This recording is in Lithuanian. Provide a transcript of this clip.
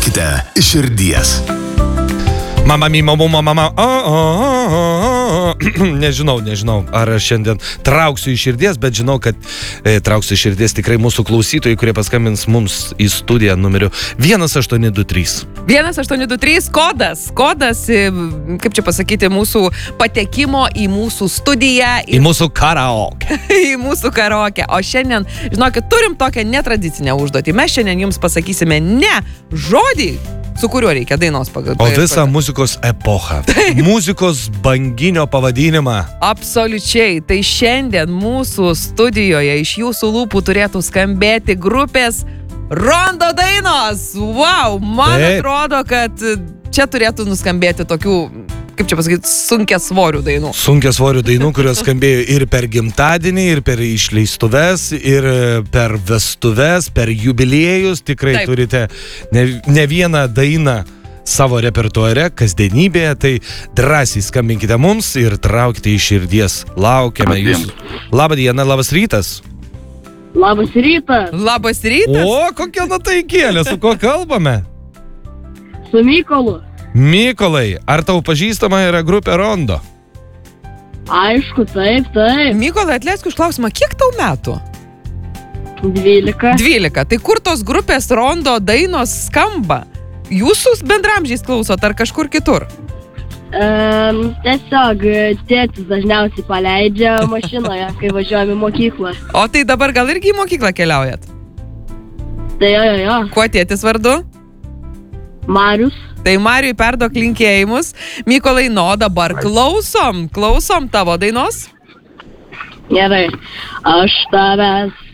Traukite iš širdies. Mama, nežinau, ar aš šiandien trauksiu iš širdies, bet žinau, kad trauksiu iš širdies tikrai mūsų klausytojai, kurie paskambins mums į studiją numeriu 1823. 1823 kodas, kaip čia pasakyti, mūsų patekimo į mūsų studiją. Į mūsų karaoke. Į mūsų karaoke. O šiandien, žinokit, turim tokią netradicinę užduotį. Mes šiandien jums pasakysime ne žodį, su kuriuo reikia dainos pagal. O visą muzikos epochą. Muzikos banginio pavadinimą. Absoliučiai. Tai šiandien mūsų studijoje iš jūsų lūpų turėtų skambėti grupės Rondo dainos. Wow, man atrodo, kad čia turėtų nuskambėti tokių, kaip čia pasakyti, sunkiasvorių dainų. Sunkiasvorių dainų, kurios skambėjo ir per gimtadienį, ir per išleistuves, ir per vestuves, per jubiliejus. Tikrai Taip. Turite ne vieną dainą savo repertuare, kasdienybėje, tai drąsiai skambinkite mums ir traukite iš širdies. Laukiame jūsų. Labą dieną, labas rytas. Labas rytas. Labas rytas. O, kokia nataikėlė, su kuo kalbame? Su Mykolu. Mykolai, ar tau pažįstama yra grupė Rondo? Aišku, taip. Mykolai, atleisk už klausimą, kiek tau metų? 12. 12. Tai kur tos grupės Rondo dainos skamba? Jūsų bendramžiais klausot ar kažkur kitur? Tiesiog tėtis dažniausiai paleidžia mašinoje, kai važiuojame į mokyklą. O tai dabar gal irgi į mokyklą keliaujat? Tai jo. Kuo tėtis vardu? Marius. Tai Mariui perduok linkėjimus. Mykolai, dabar klausom tavo dainos. Gerai. Aš tavęs